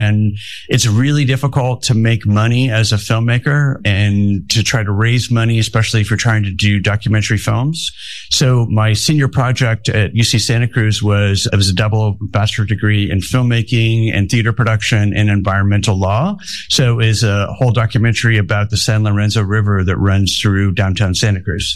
And it's really difficult to make money as a filmmaker and to try to raise money, especially if you're trying to do documentary films. So my senior project at UC Santa Cruz was a double bachelor degree in filmmaking and theater production and environmental law. So it is a whole documentary about the San Lorenzo River that runs through downtown Santa Cruz.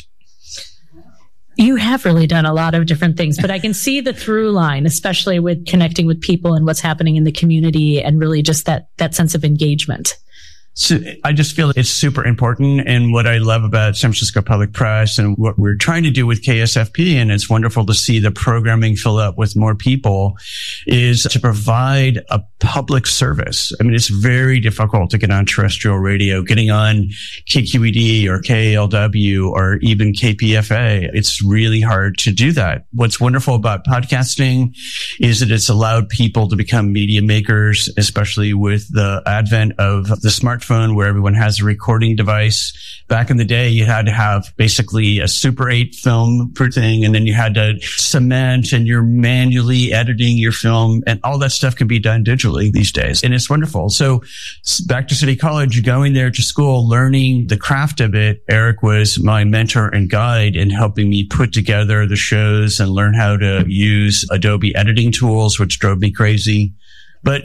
You have really done a lot of different things, but I can see the through line, especially with connecting with people and what's happening in the community and really just that sense of engagement. So I just feel it's super important. And what I love about San Francisco Public Press and what we're trying to do with KSFP, and it's wonderful to see the programming fill up with more people, is to provide a public service. I mean, it's very difficult to get on terrestrial radio, getting on KQED or KALW or even KPFA. It's really hard to do that. What's wonderful about podcasting is that it's allowed people to become media makers, especially with the advent of the smartphone, where everyone has a recording device. Back in the day, you had to have basically a Super 8 film per thing, and then you had to cement, and you're manually editing your film, and all that stuff can be done digitally these days. And it's wonderful. So back to City College, going there to school, learning the craft of it. Eric was my mentor and guide in helping me put together the shows and learn how to use Adobe editing tools, which drove me crazy. But,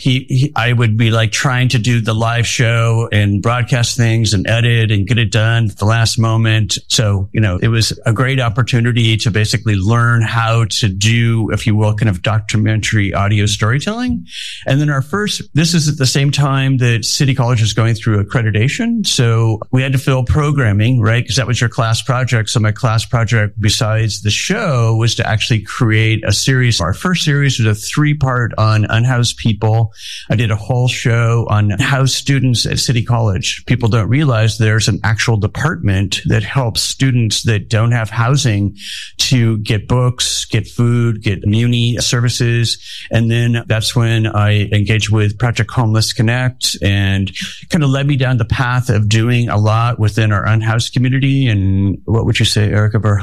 I would be like trying to do the live show and broadcast things and edit and get it done at the last moment. So, it was a great opportunity to basically learn how to do, if you will, kind of documentary audio storytelling. And then this is at the same time that City College is going through accreditation. So we had to fill programming, right? Because that was your class project. So my class project, besides the show, was to actually create a series. Our first series was a 3-part on unhoused people. I did a whole show on housed students at City College. People don't realize there's an actual department that helps students that don't have housing to get books, get food, get muni services. And then that's when I engaged with Project Homeless Connect and kind of led me down the path of doing a lot within our unhoused community. And what would you say, Eric, of our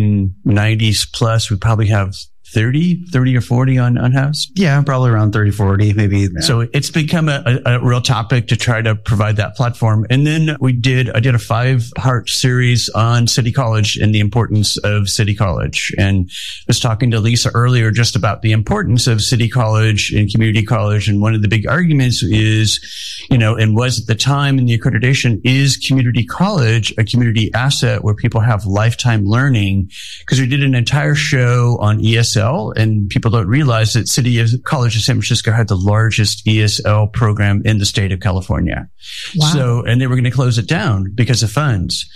190s plus, we probably have 30 or 40 on unhoused? Yeah, probably around 30, 40, maybe. Yeah. So it's become a real topic to try to provide that platform. And then I did a 5-part series on City College and the importance of City College. And I was talking to Lisa earlier just about the importance of City College and community college. And one of the big arguments is, and was at the time in the accreditation, is community college a community asset where people have lifetime learning? Because we did an entire show on ESL, and people don't realize that City College of San Francisco had the largest ESL program in the state of California. Wow. So, and they were going to close it down because of funds.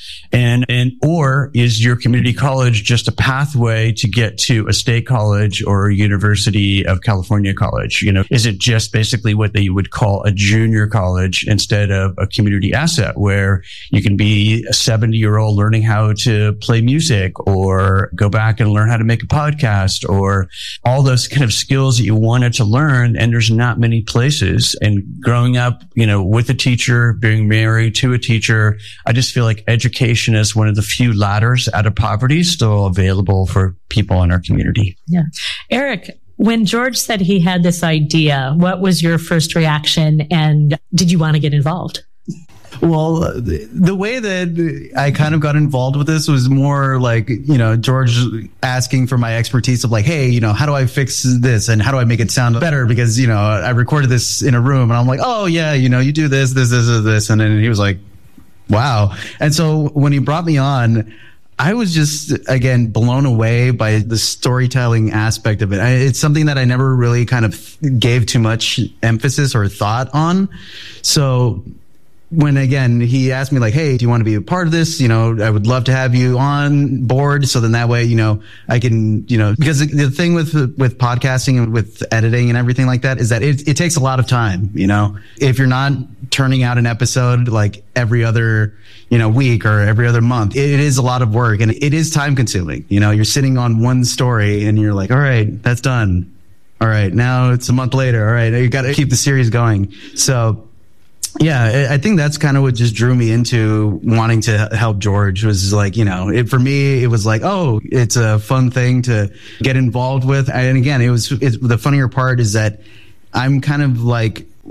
Or is your community college just a pathway to get to a state college or a University of California college? Is it just basically what they would call a junior college instead of a community asset where you can be a 70-year-old learning how to play music or go back and learn how to make a podcast or all those kind of skills that you wanted to learn, and there's not many places. And growing up, with a teacher, being married to a teacher, I just feel like education is one of the few ladders out of poverty still available for people in our community. Yeah. Eric, when George said he had this idea, what was your first reaction, and did you want to get involved? Well, the way that I kind of got involved with this was more like, George asking for my expertise of like, hey, how do I fix this and how do I make it sound better? Because, I recorded this in a room and I'm like, oh yeah, you do this. And then he was like, wow. And so when he brought me on, I was just, again, blown away by the storytelling aspect of it. It's something that I never really kind of gave too much emphasis or thought on. So when, again, he asked me like, hey, do you want to be a part of this? I would love to have you on board. So then that way, I can, because the thing with podcasting and with editing and everything like that is that it takes a lot of time. If you're not turning out an episode like every other, week or every other month, it is a lot of work and it is time consuming. You're sitting on one story and you're like, all right, that's done. All right. Now it's a month later. All right. You got to keep the series going. So, yeah, I think that's kind of what just drew me into wanting to help George was like, for me, it was like, oh, it's a fun thing to get involved with. And again, the funnier part is that I'm kind of like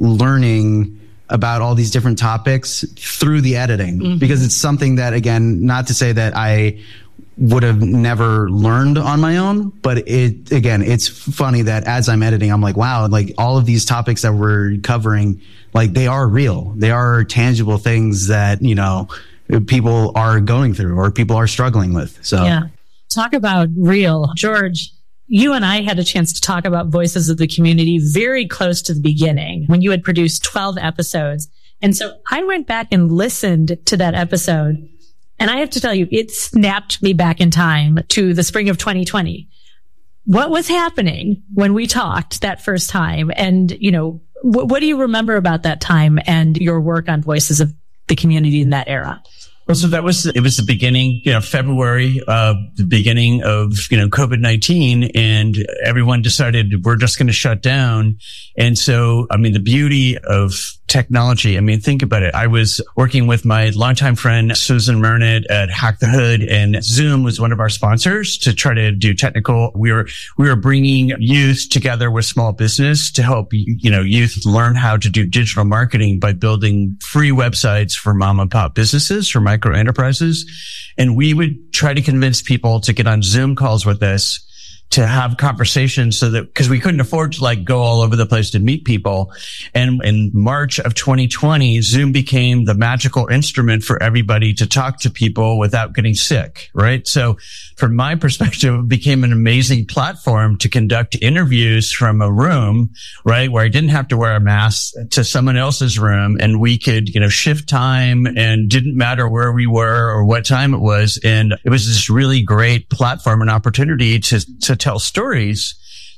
learning about all these different topics through the editing, because it's something that, again, not to say that I would have never learned on my own, but it's funny that as I'm editing, I'm like, wow, like all of these topics that we're covering, like they are real. They are tangible things that, you know, people are going through or people are struggling with. So yeah. Talk about real. George, you and I had a chance to talk about Voices of the Community very close to the beginning when you had produced 12 episodes. And so I went back and listened to that episode. And I have to tell you, it snapped me back in time to the spring of 2020. What was happening when we talked that first time? And, you know, what do you remember about that time and your work on Voices of the Community in that era? Well, so it was the beginning, February, the beginning of, COVID-19, and everyone decided we're just going to shut down. And so, I mean, the beauty of technology, I mean, think about it. I was working with my longtime friend, Susan Mernit at Hack the Hood, and Zoom was one of our sponsors to try to do technical. We were bringing youth together with small business to help, youth learn how to do digital marketing by building free websites for mom and pop businesses, for micro enterprises. And we would try to convince people to get on Zoom calls with us to have conversations so that, because we couldn't afford to like go all over the place to meet people. And in March of 2020, Zoom became the magical instrument for everybody to talk to people without getting sick, right? So from my perspective, it became an amazing platform to conduct interviews from a room, right? Where I didn't have to wear a mask to someone else's room, and we could, shift time, and didn't matter where we were or what time it was. And it was this really great platform and opportunity to tell stories.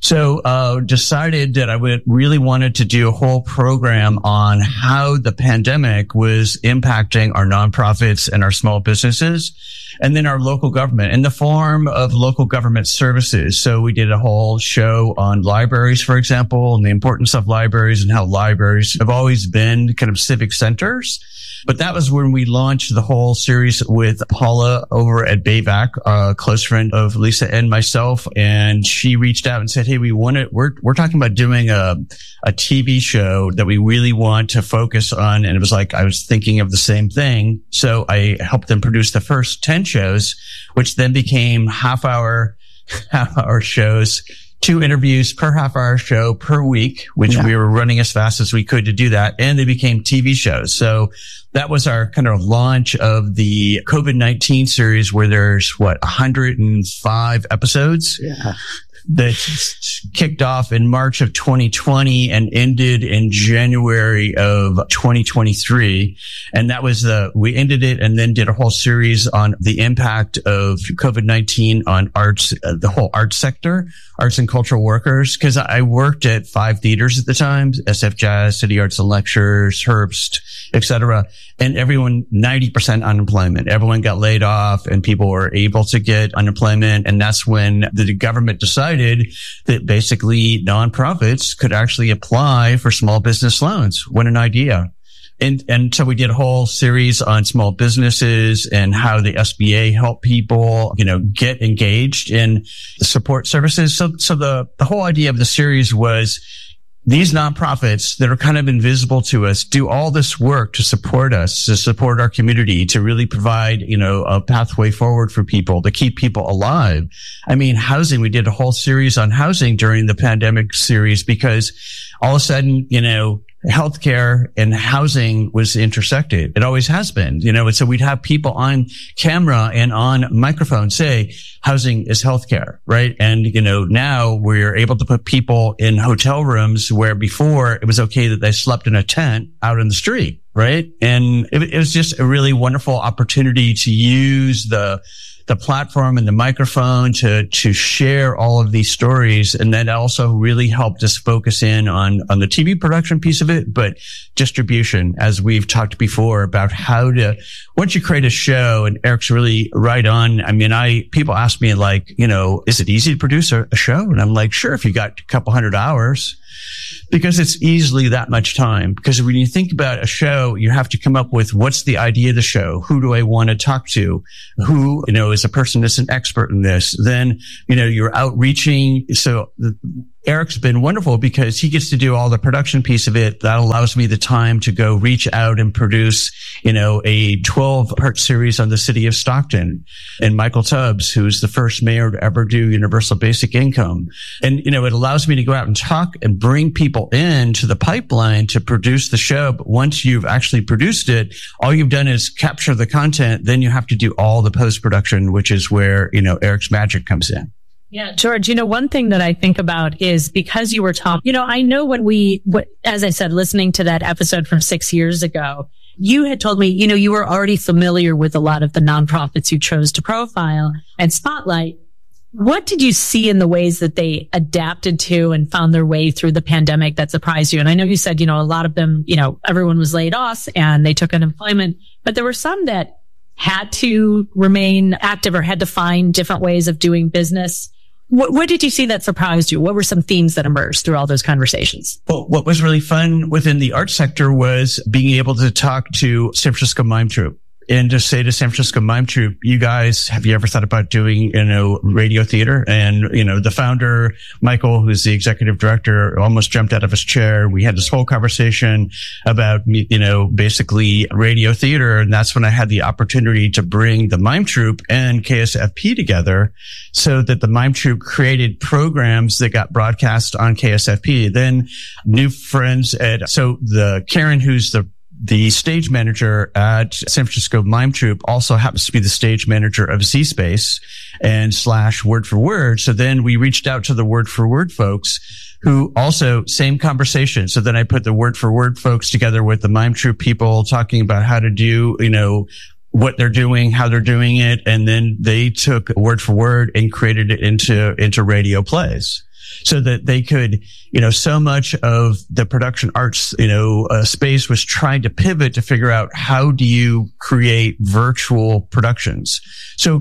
So, decided that I really wanted to do a whole program on how the pandemic was impacting our nonprofits and our small businesses, and then our local government in the form of local government services. So we did a whole show on libraries, for example, and the importance of libraries and how libraries have always been kind of civic centers. But that was when we launched the whole series with Paula over at Bayvac, a close friend of Lisa and myself. And she reached out and said, hey, we're talking about doing a TV show that we really want to focus on. And it was like, I was thinking of the same thing. So I helped them produce the first 10 shows, which then became half hour shows, 2 interviews per half-hour show per week, which we were running as fast as we could to do that. And they became TV shows. So that was our kind of launch of the COVID-19 series, where there's 105 episodes. Yeah. That kicked off in March of 2020 and ended in January of 2023. And that was we ended it and then did a whole series on the impact of COVID-19 on arts, the whole arts sector, arts and cultural workers. Cause I worked at 5 theaters at the time, SF Jazz, City Arts and Lectures, Herbst, etc. And everyone, 90% unemployment. Everyone got laid off and people were able to get unemployment. And that's when the government decided that basically nonprofits could actually apply for small business loans. What an idea. And so we did a whole series on small businesses and how the SBA helped people, get engaged in the support services. So the whole idea of the series was, these nonprofits that are kind of invisible to us do all this work to support us, to support our community, to really provide, a pathway forward for people, to keep people alive. I mean, housing, we did a whole series on housing during the pandemic series because all of a sudden, healthcare and housing was intersected. It always has been, and so we'd have people on camera and on microphone say housing is healthcare, right? And, now we're able to put people in hotel rooms where before it was okay that they slept in a tent out in the street, right? And it was just a really wonderful opportunity to use the platform and the microphone to share all of these stories. And that also really helped us focus in on the TV production piece of it, but distribution, as we've talked before about how to, once you create a show, and Eric's really right on. I mean, people ask me like, is it easy to produce a show? And I'm like, sure, if you got a couple 100 hours. Because it's easily that much time. Because when you think about a show, you have to come up with what's the idea of the show? Who do I want to talk to? Who, is a person that's an expert in this? Then, you're outreaching. So Eric's been wonderful because he gets to do all the production piece of it. That allows me the time to go reach out and produce, a 12-part series on the city of Stockton and Michael Tubbs, who's the first mayor to ever do universal basic income. And, it allows me to go out and talk and bring people into the pipeline to produce the show. But once you've actually produced it, all you've done is capture the content. Then you have to do all the post-production, which is where, Eric's magic comes in. Yeah, George, one thing that I think about is because you were talking, I know as I said, listening to that episode from 6 years ago, you had told me, you were already familiar with a lot of the nonprofits you chose to profile and spotlight. What did you see in the ways that they adapted to and found their way through the pandemic that surprised you? And I know you said, a lot of them, everyone was laid off and they took unemployment, but there were some that had to remain active or had to find different ways of doing business. What did you see that surprised you? What were some themes that emerged through all those conversations? Well, what was really fun within the art sector was being able to talk to San Francisco Mime Troupe and just say to San Francisco Mime Troupe, you guys, have you ever thought about doing, radio theater? And, the founder, Michael, who's the executive director, almost jumped out of his chair. We had this whole conversation about, basically radio theater. And that's when I had the opportunity to bring the Mime Troupe and KSFP together so that the Mime Troupe created programs that got broadcast on KSFP. Then new friends the Karen, who's the stage manager at San Francisco Mime Troupe, also happens to be the stage manager of Z-Space and / Word for Word. So then we reached out to the Word for Word folks who also same conversation. So then I put the Word for Word folks together with the Mime Troupe people talking about how to do, what they're doing, how they're doing it. And then they took Word for Word and created it into radio plays. So that they could, so much of the production arts, space was trying to pivot to figure out how do you create virtual productions. So,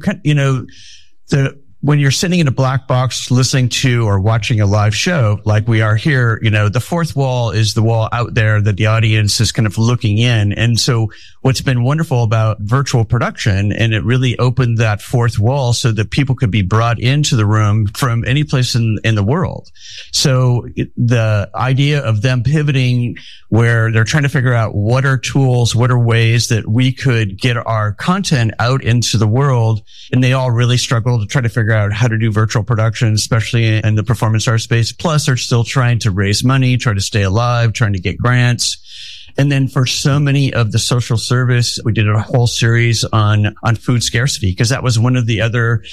when you're sitting in a black box listening to or watching a live show like we are here, the fourth wall is the wall out there that the audience is kind of looking in. And so what's been wonderful about virtual production, and it really opened that fourth wall so that people could be brought into the room from any place in the world. So the idea of them pivoting where they're trying to figure out what are tools, what are ways that we could get our content out into the world. And they all really struggle to try to figure out how to do virtual production, especially in the performance art space. Plus, they're still trying to raise money, try to stay alive, trying to get grants. And then for so many of the social service, we did a whole series on food scarcity, because that was one of the other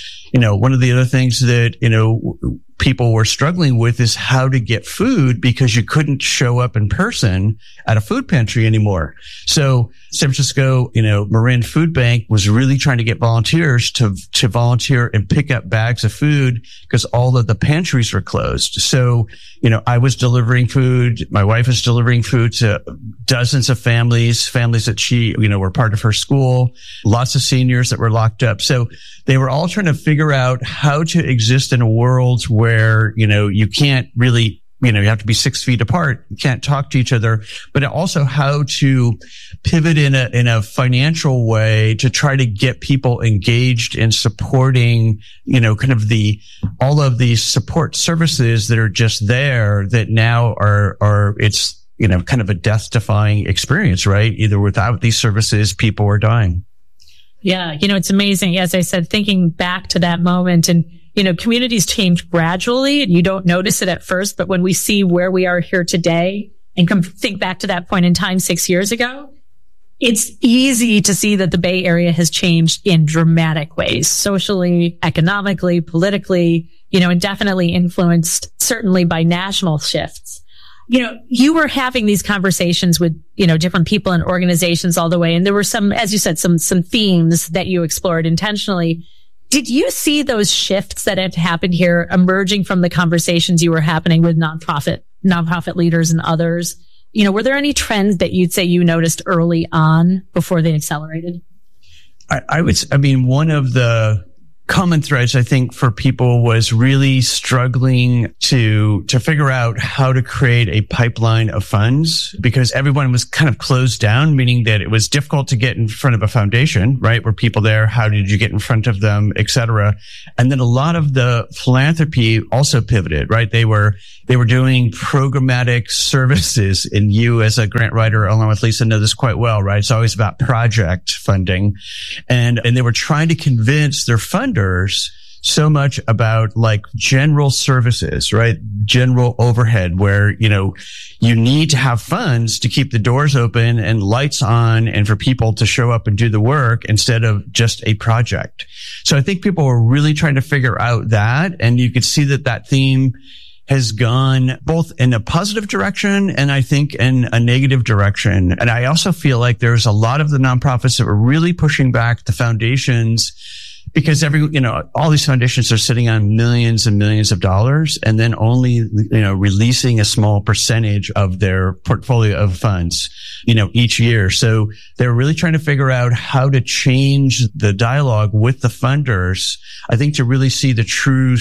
things that, people were struggling with is how to get food because you couldn't show up in person at a food pantry anymore. So San Francisco, Marin Food Bank was really trying to get volunteers to volunteer and pick up bags of food because all of the pantries were closed. So, I was delivering food. My wife was delivering food to dozens of families that she, were part of her school, lots of seniors that were locked up. So they were all trying to figure out how to exist in a world where, you can't really, you have to be 6 feet apart. You can't talk to each other, but also how to pivot in a financial way to try to get people engaged in supporting, kind of all of these support services that are just there that now are it's, kind of a death-defying experience, right? Either without these services, people are dying. Yeah. It's amazing. As I said, thinking back to that moment and, communities change gradually and you don't notice it at first, but when we see where we are here today and think back to that point in time 6 years ago, it's easy to see that the Bay Area has changed in dramatic ways, socially, economically, politically, and definitely influenced certainly by national shifts. You were having these conversations with, different people and organizations all the way. And there were some, as you said, some themes that you explored intentionally. Did you see those shifts that had happened here emerging from the conversations you were happening with nonprofit leaders and others? Were there any trends that you'd say you noticed early on before they accelerated? One of the common threads, I think, for people was really struggling to figure out how to create a pipeline of funds because everyone was kind of closed down, meaning that it was difficult to get in front of a foundation, right? Were people there? How did you get in front of them, et cetera? And then a lot of the philanthropy also pivoted, right? They were They were doing programmatic services, and you as a grant writer, along with Lisa, know this quite well, right? It's always about project funding. And they were trying to convince their funders so much about like general services, right? General overhead where, you need to have funds to keep the doors open and lights on and for people to show up and do the work instead of just a project. So I think people were really trying to figure out that, and you could see that theme has gone both in a positive direction and I think in a negative direction. And I also feel like there's a lot of the nonprofits that were really pushing back the foundations, because all these foundations are sitting on millions and millions of dollars and then only, releasing a small percentage of their portfolio of funds, each year. So they're really trying to figure out how to change the dialogue with the funders, I think, to really see the true,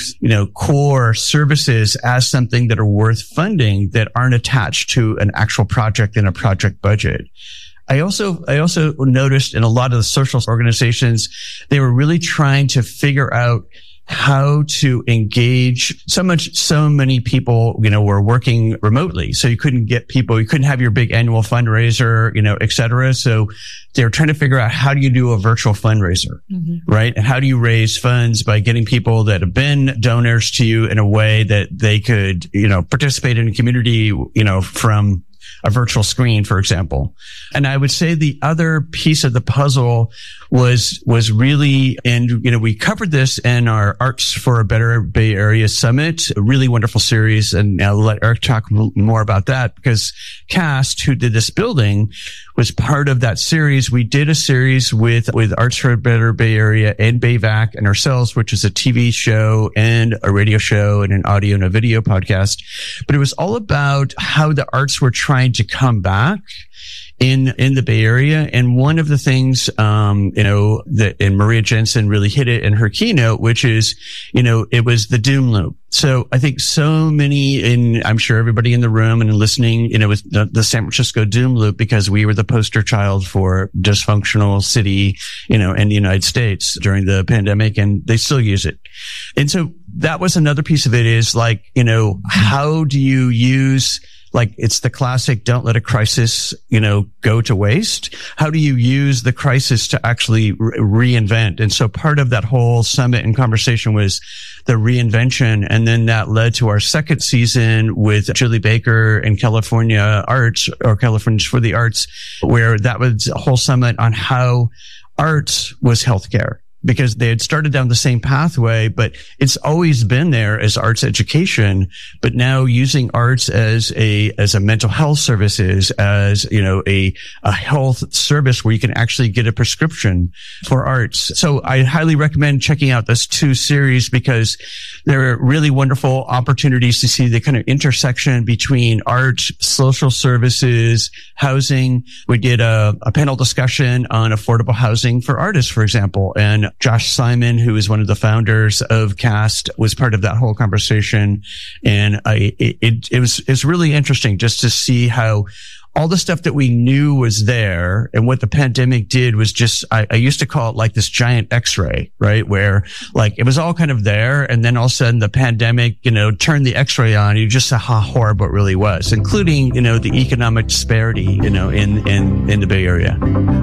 core services as something that are worth funding that aren't attached to an actual project and a project budget. I also noticed in a lot of the social organizations, they were really trying to figure out how to engage so many people, were working remotely. So you couldn't have your big annual fundraiser, et cetera. So they were trying to figure out, how do you do a virtual fundraiser, right? And how do you raise funds by getting people that have been donors to you in a way that they could, participate in a community, from a virtual screen, for example. And I would say the other piece of the puzzle was really, and, we covered this in our Arts for a Better Bay Area Summit, a really wonderful series. And I'll let Eric talk more about that, because CAST, who did this building, was part of that series. We did a series with Arts for a Better Bay Area and BayVac and ourselves, which is a TV show and a radio show and an audio and a video podcast. But it was all about how the arts were trying to come back in the Bay Area. And one of the things, and Maria Jensen really hit it in her keynote, which is, it was the doom loop. So I think so many, and I'm sure everybody in the room and listening, was the San Francisco doom loop, because we were the poster child for dysfunctional city, in the United States during the pandemic, and they still use it. And so that was another piece of it, is like, how do you use, like, it's the classic, don't let a crisis, go to waste. How do you use the crisis to actually reinvent? And so part of that whole summit and conversation was the reinvention. And then that led to our second season with Julie Baker and California Arts, or Californians for the Arts, where that was a whole summit on how arts was healthcare. Because they had started down the same pathway, but it's always been there as arts education. But now using arts as a mental health services, as, a health service where you can actually get a prescription for arts. So I highly recommend checking out those two series, because they're really wonderful opportunities to see the kind of intersection between art, social services, housing. We did a panel discussion on affordable housing for artists, for example, and Josh Simon, who is one of the founders of CAST, was part of that whole conversation. And it's really interesting just to see how all the stuff that we knew was there, and what the pandemic did was just, I used to call it like this giant X-ray, right? Where like it was all kind of there, and then all of a sudden the pandemic, turned the X-ray on. You just saw how horrible it really was, including, the economic disparity, in the Bay Area.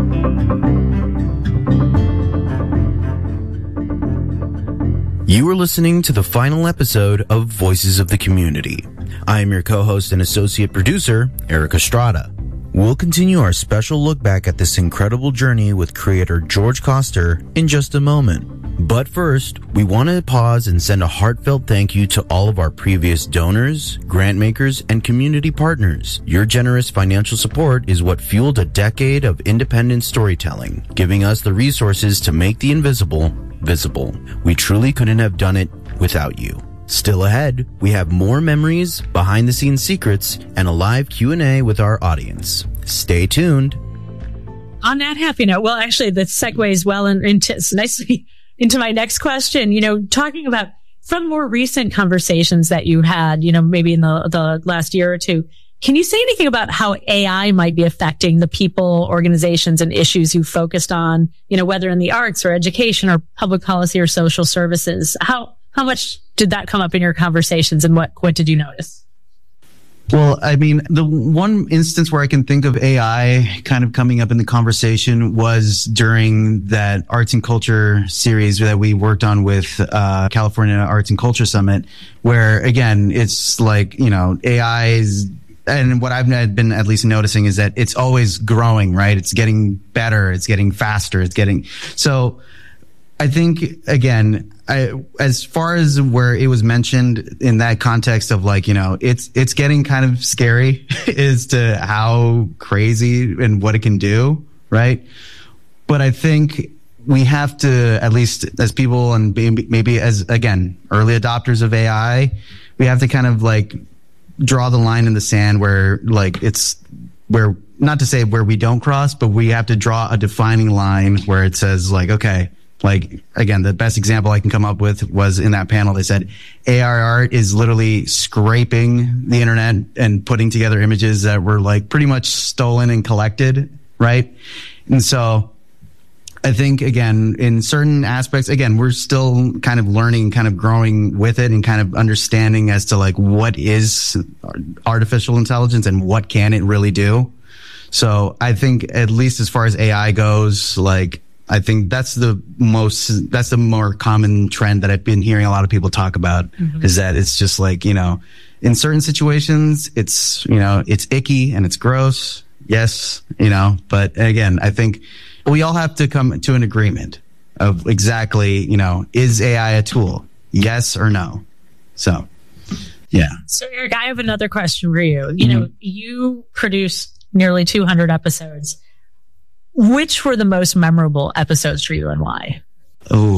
You are listening to the final episode of Voices of the Community. I am your co-host and associate producer, Eric Estrada. We'll continue our special look back at this incredible journey with creator George Koster in just a moment. But first, we want to pause and send a heartfelt thank you to all of our previous donors, grant makers, and community partners. Your generous financial support is what fueled a decade of independent storytelling, giving us the resources to make the invisible visible. We truly couldn't have done it without you. Still ahead, we have more memories, behind-the-scenes secrets, and a live Q&A with our audience. Stay tuned. On that happy note, well, actually, that segues well nicely into my next question. Talking about from more recent conversations that you had, maybe in the last year or two, can you say anything about how AI might be affecting the people, organizations, and issues you focused on, whether in the arts or education or public policy or social services? How much did that come up in your conversations, and what did you notice? Well, I mean, the one instance where I can think of AI kind of coming up in the conversation was during that arts and culture series that we worked on with California Arts and Culture Summit, where again, it's like, AI is, and what I've been at least noticing is that it's always growing, right? It's getting better. It's getting faster. So I think, again, as far as where it was mentioned in that context of like, it's getting kind of scary as to how crazy and what it can do, right? But I think we have to, at least as people and maybe as, again, early adopters of AI, we have to kind of like draw the line in the sand where like where, not to say where we don't cross, but we have to draw a defining line where it says like, okay, like, again, the best example I can come up with was in that panel. They said AI art is literally scraping the internet and putting together images that were like pretty much stolen and collected, right? And so I think, again, in certain aspects, again, we're still kind of learning, kind of growing with it and kind of understanding as to like what is artificial intelligence and what can it really do. So I think at least as far as AI goes, like, I think that's the more common trend that I've been hearing a lot of people talk about, is that it's just like, in certain situations, it's, it's icky and it's gross. Yes. But again, I think we all have to come to an agreement of exactly, is AI a tool? Yes or no? So, yeah. So Eric, I have another question for you. You produce nearly 200 episodes. Which were the most memorable episodes for you and why? Oh,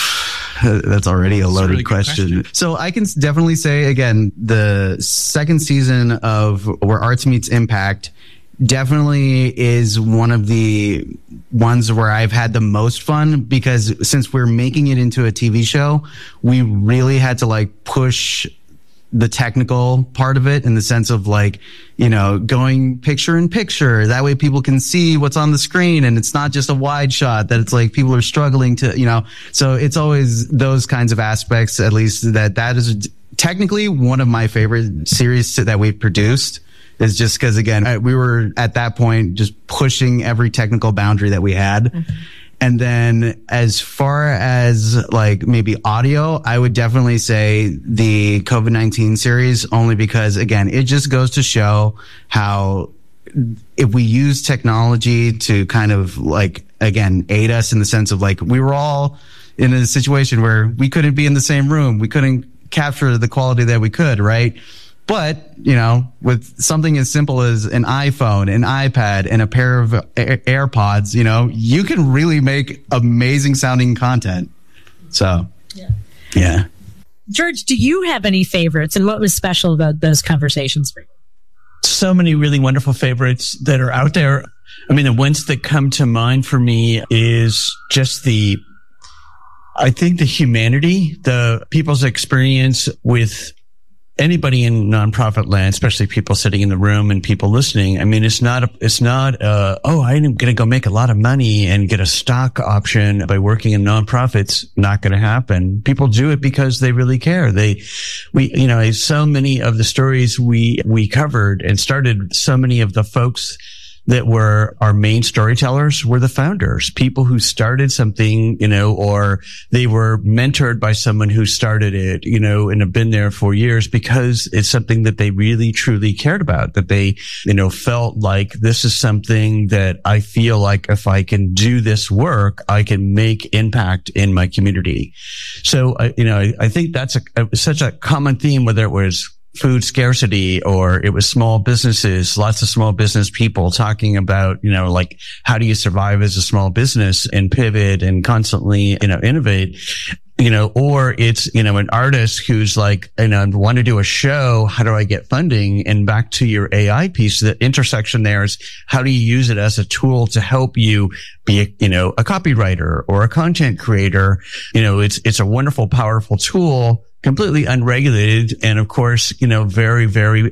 that's already a loaded really question. So I can definitely say, again, the second season of Where Arts Meets Impact definitely is one of the ones where I've had the most fun, because since we're making it into a TV show, we really had to like push the technical part of it in the sense of like, going picture in picture. That way people can see what's on the screen and it's not just a wide shot that it's like people are struggling to, so it's always those kinds of aspects, at least that is technically one of my favorite series that we've produced, is just because, again, we were at that point just pushing every technical boundary that we had. Mm-hmm. And then as far as like maybe audio, I would definitely say the COVID-19 series, only because, again, it just goes to show how if we use technology to kind of like, again, aid us in the sense of like, we were all in a situation where we couldn't be in the same room. We couldn't capture the quality that we could, right? But, with something as simple as an iPhone, an iPad, and a pair of AirPods, you can really make amazing sounding content. So, yeah. George, do you have any favorites, and what was special about those conversations for you? So many really wonderful favorites that are out there. I mean, the ones that come to mind for me is just I think the humanity, the people's experience with anybody in nonprofit land, especially people sitting in the room and people listening. I mean, it's not, oh, I'm going to go make a lot of money and get a stock option by working in nonprofits. Not going to happen. People do it because they really care. So many of the stories we covered and started, so many of the folks that were our main storytellers were the founders, people who started something, or they were mentored by someone who started it, and have been there for years because it's something that they really truly cared about, that they, felt like this is something that I feel like if I can do this work, I can make impact in my community. So, I think that's such a common theme, whether it was food scarcity or it was small businesses, lots of small business people talking about, like how do you survive as a small business and pivot and constantly, innovate, or it's, an artist who's like, I want to do a show. How do I get funding? And back to your AI piece, the intersection there is how do you use it as a tool to help you be, a copywriter or a content creator? It's a wonderful, powerful tool, completely unregulated, and of course, very, very,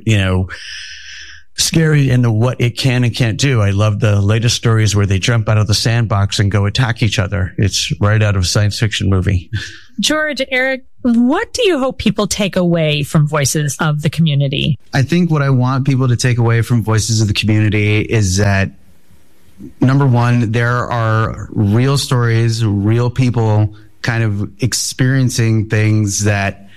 scary in what it can and can't do. I love the latest stories where they jump out of the sandbox and go attack each other. It's right out of a science fiction movie. George, Eric, What do you hope people take away from Voices of the Community? I think what I want people to take away from Voices of the Community is that, number one, there are real stories, real people kind of experiencing things that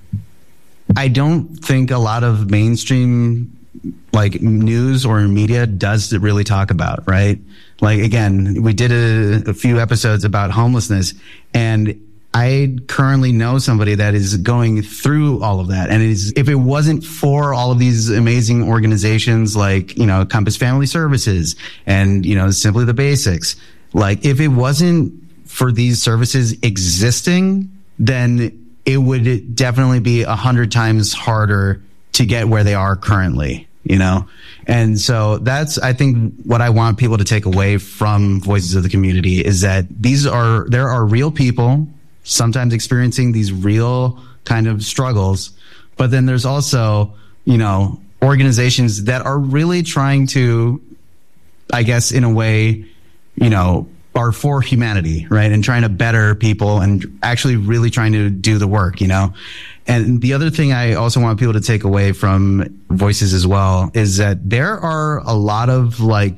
I don't think a lot of mainstream like news or media does really talk about, right? Like, again, we did a few episodes about homelessness, and I currently know somebody that is going through all of that. And if it wasn't for all of these amazing organizations like, Compass Family Services and, Simply the Basics, like if it wasn't for these services existing, then it would definitely be 100 times harder to get where they are currently, And so that's, I think, what I want people to take away from Voices of the Community is that there are real people sometimes experiencing these real kind of struggles, but then there's also, organizations that are really trying to, I guess, in a way, are for humanity, right? And trying to better people and actually really trying to do the work, And the other thing I also want people to take away from Voices as well is that there are a lot of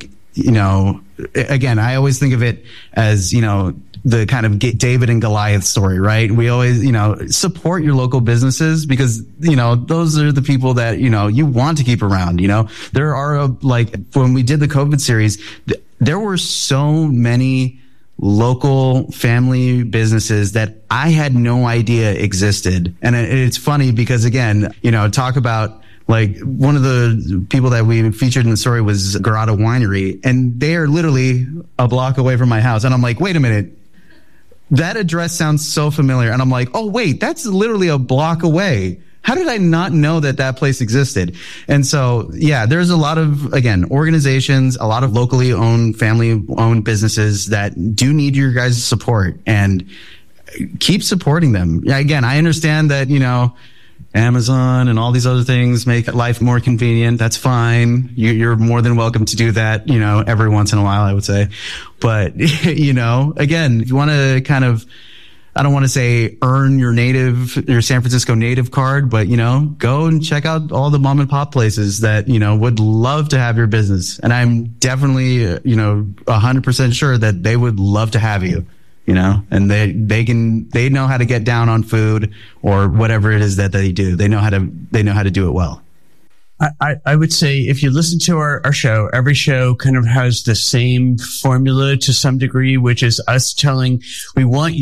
again, I always think of it as, the kind of David and Goliath story, right? We always, support your local businesses because, those are the people that, you want to keep around, There are when we did the COVID series, there were so many local family businesses that I had no idea existed. And it's funny because, again, talk about like one of the people that we featured in the story was Grotto Winery, and they are literally a block away from my house. And I'm like, wait a minute. That address sounds so familiar. And I'm like, oh, wait, that's literally a block away. How did I not know that place existed? And so, yeah, there's a lot of, again, organizations, a lot of locally owned, family owned businesses that do need your guys' support, and keep supporting them. Yeah, again, I understand that, Amazon and all these other things make life more convenient. That's fine. You're more than welcome to do that, every once in a while, I would say. But, again, if you want to kind of, I don't want to say earn your San Francisco native card, but, go and check out all the mom and pop places that, would love to have your business. And I'm definitely, 100% sure that they would love to have you. And they know how to get down on food or whatever it is that they do. They know how to do it well. I would say if you listen to our show, every show kind of has the same formula to some degree, which is us telling, we want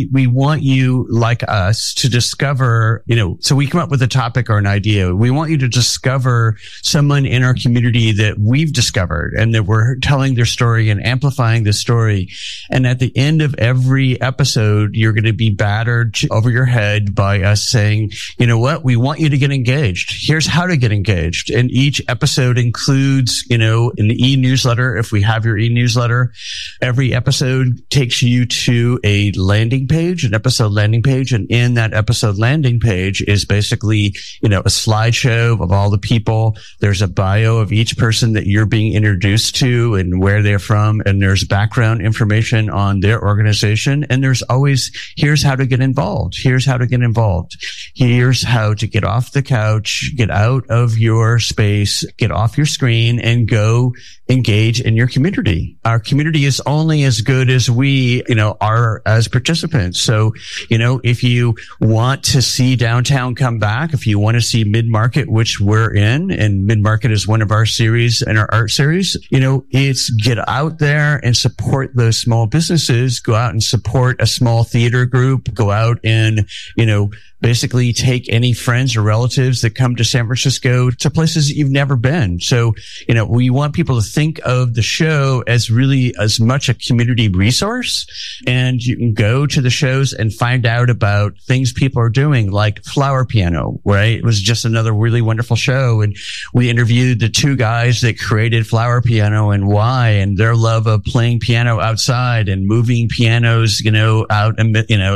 you like us to discover, so we come up with a topic or an idea. We want you to discover someone in our community that we've discovered and that we're telling their story and amplifying the story. And at the end of every episode, you're going to be battered over your head by us saying, you know what? We want you to get engaged. Here's how to get engaged. And each episode includes, an e-newsletter. If we have your e-newsletter, every episode takes you to a landing page, an episode landing page. And in that episode landing page is basically, a slideshow of all the people. There's a bio of each person that you're being introduced to and where they're from. And there's background information on their organization. And there's always, here's how to get involved. Here's how to get involved. Here's how to get off the couch, get out of your space, get off your screen, and go engage in your community. Our community is only as good as we, are as participants. So, if you want to see downtown come back, if you want to see Mid-Market, which we're in, and Mid-Market is one of our series and our art series, it's get out there and support those small businesses, go out and support a small theater group, go out and, basically take any friends or relatives that come to San Francisco to places that you've never been. So, we want people to think of the show as really as much a community resource. And you can go to the shows and find out about things people are doing, like Flower Piano, right? It was just another really wonderful show. And we interviewed the two guys that created Flower Piano and why, and their love of playing piano outside and moving pianos, out and,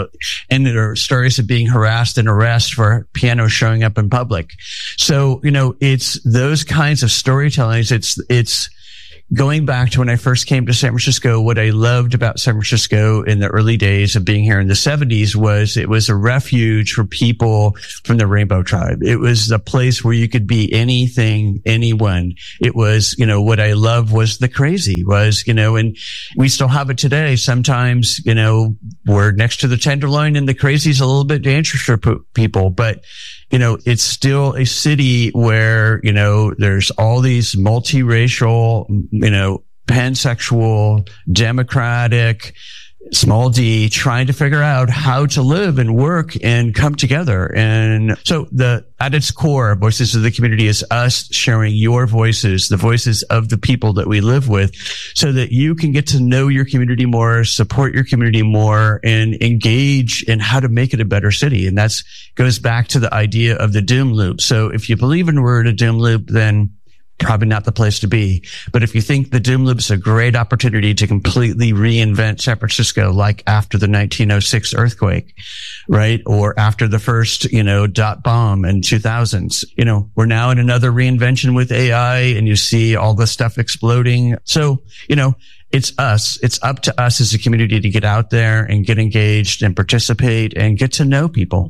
and their stories of being harassed and arrest for piano showing up in public. So, it's those kinds of storytellings. It's going back to when I first came to San Francisco, what I loved about San Francisco in the early days of being here in the 70s was it was a refuge for people from the Rainbow Tribe. It was a place where you could be anything, anyone. It was, what I loved was the crazy was, and we still have it today. Sometimes, we're next to the Tenderloin and the crazy's a little bit dangerous for people, but it's still a city where, there's all these multiracial, pansexual, democratic, small d, trying to figure out how to live and work and come together. And so at its core, Voices of the Community is us sharing your voices, the voices of the people that we live with, so that you can get to know your community more, support your community more, and engage in how to make it a better city. And that's goes back to the idea of the doom loop. So if you believe in we're in a doom loop, then probably not the place to be. But if you think the doom loop is a great opportunity to completely reinvent San Francisco, like after the 1906 earthquake, right? Or after the first, dot bomb in 2000s, we're now in another reinvention with AI and you see all the stuff exploding. So, it's us. It's up to us as a community to get out there and get engaged and participate and get to know people.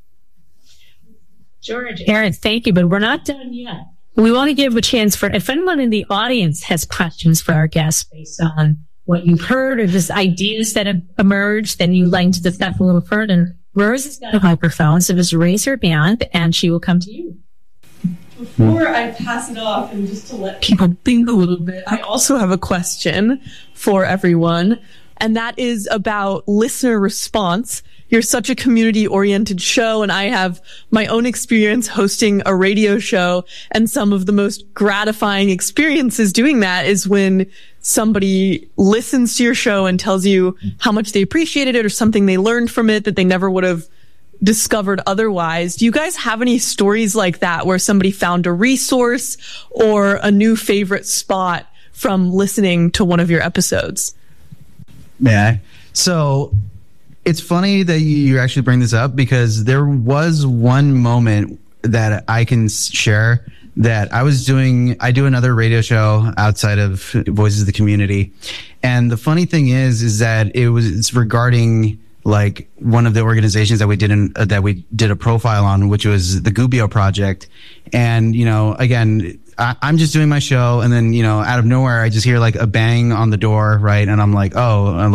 George, Aaron, thank you, but we're not done yet. We want to give a chance for, if anyone in the audience has questions for our guests based on what you've heard or just ideas that have emerged, then you'd like to discuss a little further. And Rose has got a microphone, so just raise her hand and she will come to you. Before I pass it off and just to let people think a little bit, I also have a question for everyone, and that is about listener response. You're such a community-oriented show, and I have my own experience hosting a radio show, and some of the most gratifying experiences doing that is when somebody listens to your show and tells you how much they appreciated it or something they learned from it that they never would have discovered otherwise. Do you guys have any stories like that where somebody found a resource or a new favorite spot from listening to one of your episodes? Yeah. So it's funny that you actually bring this up because there was one moment that I can share that I do another radio show outside of Voices of the Community. And the funny thing is that it's regarding like one of the organizations that we did a profile on, which was the Gubbio Project. And, again, I'm just doing my show, and then, out of nowhere, I just hear like a bang on the door, right? And I'm like,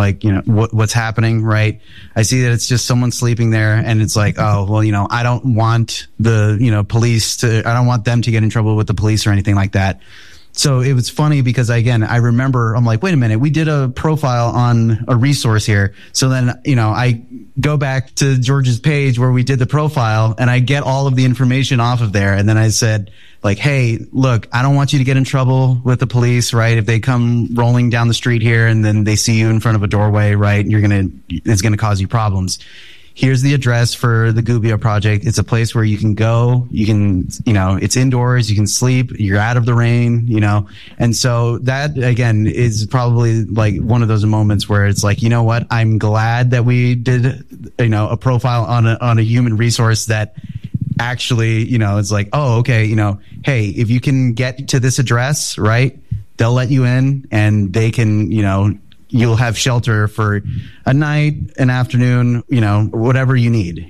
what's happening, right? I see that it's just someone sleeping there, and it's like, oh, well, I don't want the, police I don't want them to get in trouble with the police or anything like that. So it was funny because, again, I remember, I'm like, wait a minute, we did a profile on a resource here. So then, I go back to George's page where we did the profile, and I get all of the information off of there. And then I said, like, hey, look, I don't want you to get in trouble with the police, right? If they come rolling down the street here and then they see you in front of a doorway, right, it's going to cause you problems. Here's the address for the Gubbio Project. It's a place where you can go. You can, it's indoors. You can sleep. You're out of the rain, And so that, again, is probably like one of those moments where it's like, you know what? I'm glad that we did, a profile on a human resource that actually, it's like, oh, okay, hey, if you can get to this address, right, they'll let you in and they can, you'll have shelter for a night, an afternoon, whatever you need,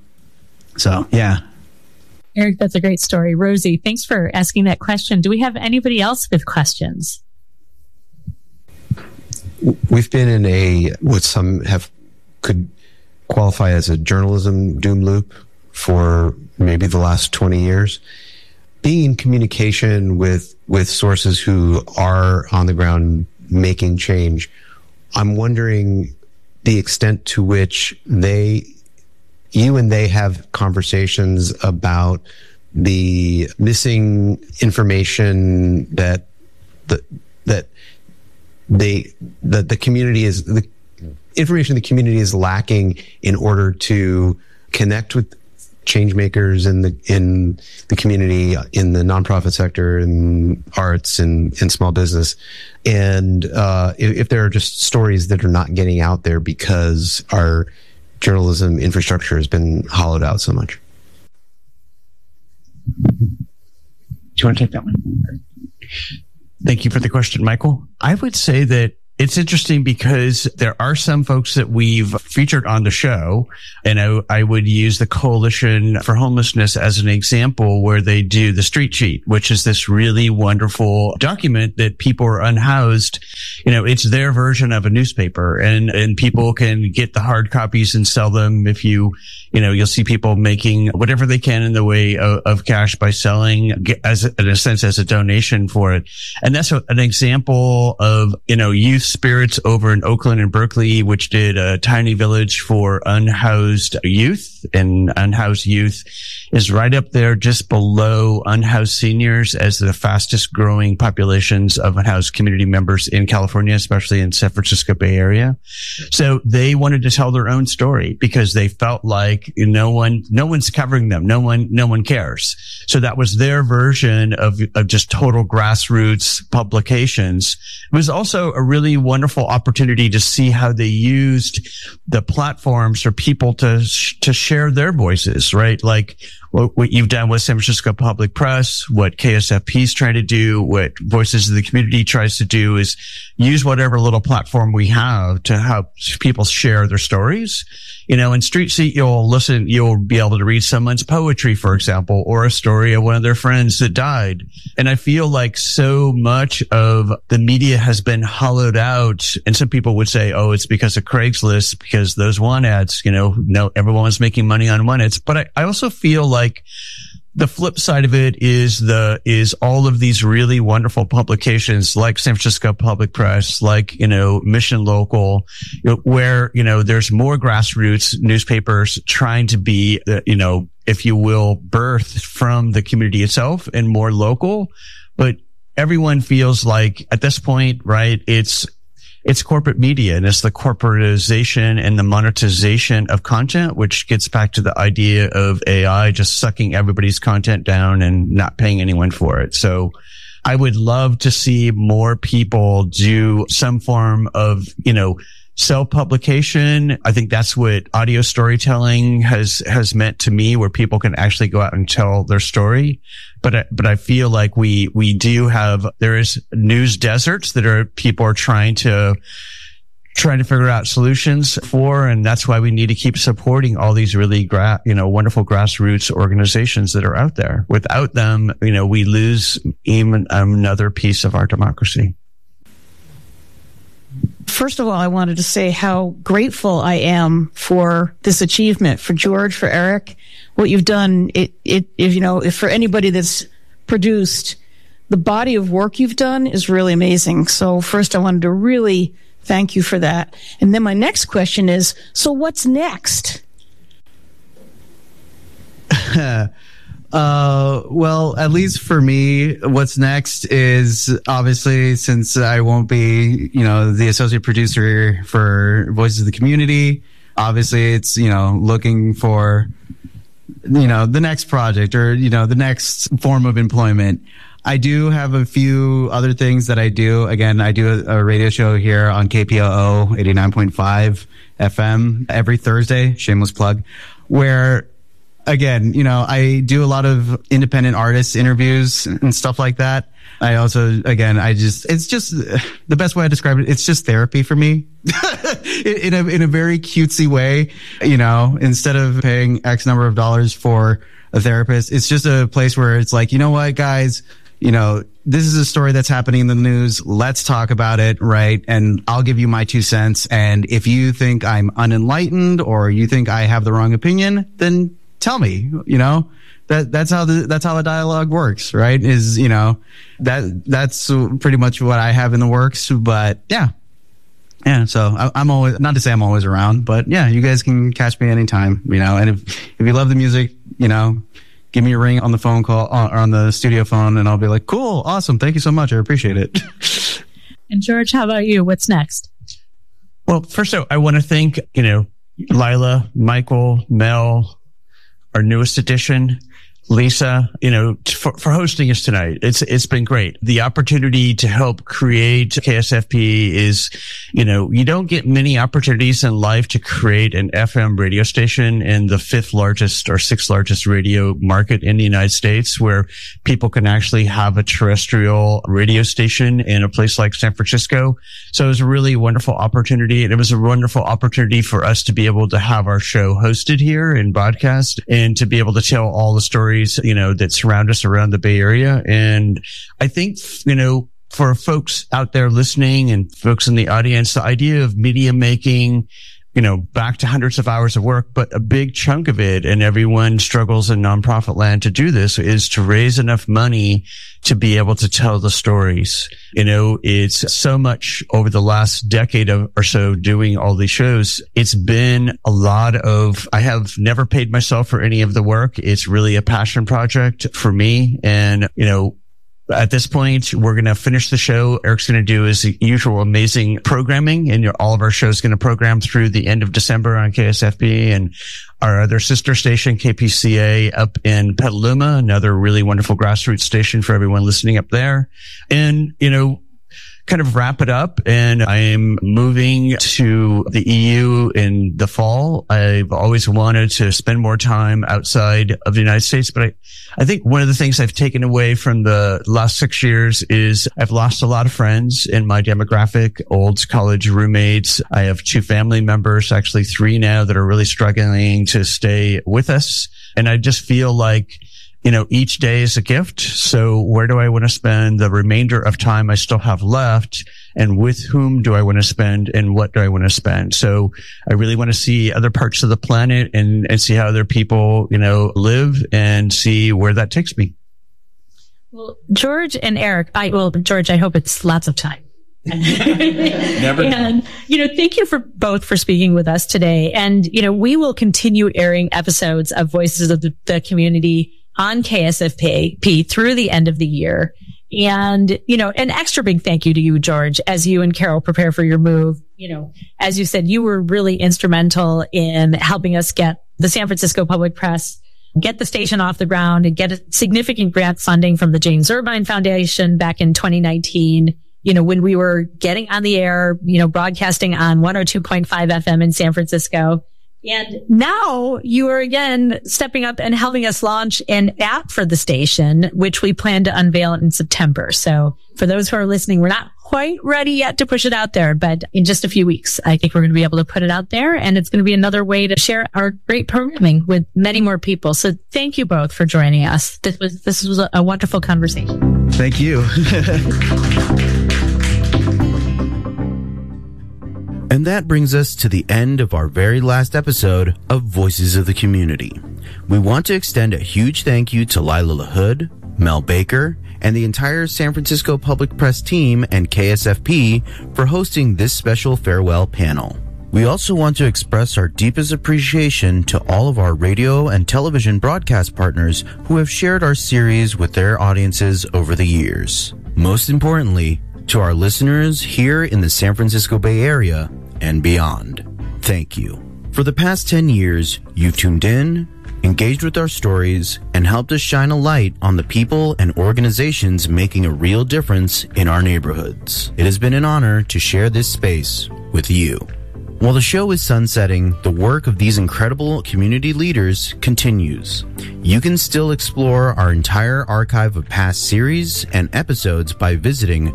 So, yeah. Eric, that's a great story. Rosie, thanks for asking that question. Do we have anybody else with questions? We've been in what some could qualify as a journalism doom loop for maybe the last 20 years. Being in communication with sources who are on the ground making change, I'm wondering the extent to which you and they have conversations about the missing information that the community is, the information the community is lacking in order to connect with change makers in the community, in the nonprofit sector, in arts and small business. And if there are just stories that are not getting out there because our journalism infrastructure has been hollowed out so much. Do you want to take that one? Thank you for the question, Michael. I would say that it's interesting because there are some folks that we've featured on the show, and I would use the Coalition for Homelessness as an example, where they do the Street Sheet, which is this really wonderful document that people are unhoused. It's their version of a newspaper, and people can get the hard copies and sell them. If you'll see people making whatever they can in the way of cash by selling, in a sense, as a donation for it. And that's an example of, youth spirits over in Oakland and Berkeley, which did a tiny village for unhoused youth, and unhoused youth is right up there just below unhoused seniors as the fastest growing populations of unhoused community members in California, especially in San Francisco Bay Area. So they wanted to tell their own story because they felt like no one's covering them. No one cares. So that was their version of just total grassroots publications. It was also a really wonderful opportunity to see how they used the platforms for people to share their voices, right? Like what you've done with San Francisco Public Press, what KSFP is trying to do, what Voices of the Community tries to do is use whatever little platform we have to help people share their stories. In Street Sheet, you'll be able to read someone's poetry, for example, or a story of one of their friends that died. And I feel like so much of the media has been hollowed out. And some people would say, oh, it's because of Craigslist, because those want ads, no, everyone was making money on want ads. But I also feel like the flip side of it is all of these really wonderful publications like San Francisco Public Press, like, Mission Local, where, there's more grassroots newspapers trying to be, if you will, birthed from the community itself and more local. But everyone feels like at this point, right, it's corporate media, and it's the corporatization and the monetization of content, which gets back to the idea of AI just sucking everybody's content down and not paying anyone for it. So I would love to see more people do some form of, self-publication. I think that's what audio storytelling has meant to me, where people can actually go out and tell their story. But I feel like we do have, there is news deserts that people are trying to figure out solutions for. And that's why we need to keep supporting all these really wonderful grassroots organizations that are out there. Without them, we lose even another piece of our democracy. First of all, I wanted to say how grateful I am for this achievement, for George, for Eric, what you've done. If for anybody that's produced, the body of work you've done is really amazing. So first, I wanted to really thank you for that. And then my next question is, so what's next? Well, at least for me, what's next is obviously, since I won't be, the associate producer for Voices of the Community, obviously it's, looking for, the next project or, the next form of employment. I do have a few other things that I do. Again, I do a radio show here on KPOO 89.5 FM every Thursday, shameless plug, where again, I do a lot of independent artist interviews and stuff like that. I also, it's just the best way I describe it. It's just therapy for me in a very cutesy way. Instead of paying X number of dollars for a therapist, it's just a place where it's like, you know what, guys, this is a story that's happening in the news. Let's talk about it, right? And I'll give you my 2 cents. And if you think I'm unenlightened or you think I have the wrong opinion, then tell me, that's how the dialogue works, right? Is, that's pretty much what I have in the works, but yeah. So I'm always, not to say I'm always around, but yeah, you guys can catch me anytime, and if you love the music, give me a ring on the phone call or on the studio phone and I'll be like, cool, awesome. Thank you so much. I appreciate it. And George, how about you? What's next? Well, first I want to thank, Lila, Michael, Mel, our newest addition, Lisa, for hosting us tonight. It's been great. The opportunity to help create KSFP is, you don't get many opportunities in life to create an FM radio station in the 5th largest or 6th largest radio market in the United States, where people can actually have a terrestrial radio station in a place like San Francisco. So it was a really wonderful opportunity. And it was a wonderful opportunity for us to be able to have our show hosted here and broadcast, and to be able to tell all the stories that surround us around the Bay Area. And I think, for folks out there listening and folks in the audience, the idea of media making, back to hundreds of hours of work, but a big chunk of it, and everyone struggles in nonprofit land to do this, is to raise enough money to be able to tell the stories. It's so much over the last decade or so doing all these shows. It's been a lot of, I have never paid myself for any of the work. It's really a passion project for me. And, at this point, we're going to finish the show. Eric's going to do his usual amazing programming, and all of our shows going to program through the end of December on KSFP, and our other sister station, KPCA, up in Petaluma, another really wonderful grassroots station for everyone listening up there. And, kind of wrap it up. And I am moving to the EU in the fall. I've always wanted to spend more time outside of the United States, but I think one of the things I've taken away from the last 6 years is I've lost a lot of friends in my demographic, old college roommates. I have 2 family members, actually 3 now, that are really struggling to stay with us. And I just feel like, each day is a gift. So where do I want to spend the remainder of time I still have left? And with whom do I want to spend, and what do I want to spend? So I really want to see other parts of the planet and see how other people, live, and see where that takes me. Well, George and Eric, George, I hope it's lots of time. Never. And, thank you both for speaking with us today. And, we will continue airing episodes of Voices of the Community on KSFP through the end of the year. And, an extra big thank you to you, George, as you and Carol prepare for your move. As you said, you were really instrumental in helping us get the San Francisco Public Press, get the station off the ground, and get a significant grant funding from the James Irvine Foundation back in 2019. When we were getting on the air, broadcasting on 102.5 FM in San Francisco. And now you are again stepping up and helping us launch an app for the station, which we plan to unveil in September. So for those who are listening, we're not quite ready yet to push it out there, but in just a few weeks, I think we're going to be able to put it out there, and it's going to be another way to share our great programming with many more people. So thank you both for joining us. This was a wonderful conversation. Thank you. And that brings us to the end of our very last episode of Voices of the Community. We want to extend a huge thank you to Lila LaHood, Mel Baker, and the entire San Francisco Public Press team and KSFP for hosting this special farewell panel. We also want to express our deepest appreciation to all of our radio and television broadcast partners who have shared our series with their audiences over the years. Most importantly, to our listeners here in the San Francisco Bay Area and beyond, thank you. For the past 10 years, you've tuned in, engaged with our stories, and helped us shine a light on the people and organizations making a real difference in our neighborhoods. It has been an honor to share this space with you. While the show is sunsetting, the work of these incredible community leaders continues. You can still explore our entire archive of past series and episodes by visiting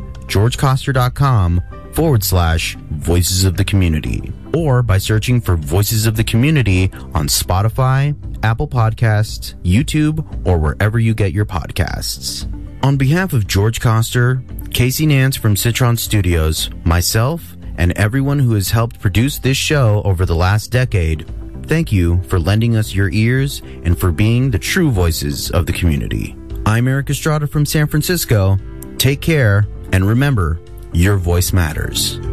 georgecoster.com/Voices of the Community, or by searching for Voices of the Community on Spotify, Apple Podcasts, YouTube, or wherever you get your podcasts. On behalf of George Coster, Casey Nance from Citron Studios, myself, and everyone who has helped produce this show over the last decade, thank you for lending us your ears and for being the true voices of the community. I'm Eric Estrada from San Francisco. Take care, and remember, your voice matters.